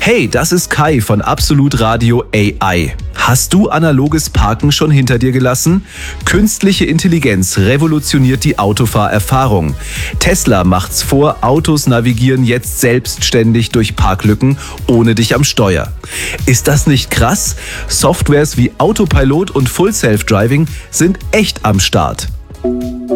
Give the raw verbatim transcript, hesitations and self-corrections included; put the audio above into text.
Hey, das ist Kai von Absolut Radio A I. Hast du analoges Parken schon hinter dir gelassen? Künstliche Intelligenz revolutioniert die Autofahrerfahrung. Tesla macht's vor, Autos navigieren jetzt selbstständig durch Parklücken ohne dich am Steuer. Ist das nicht krass? Softwares wie Autopilot und Full Self-Driving sind echt am Start.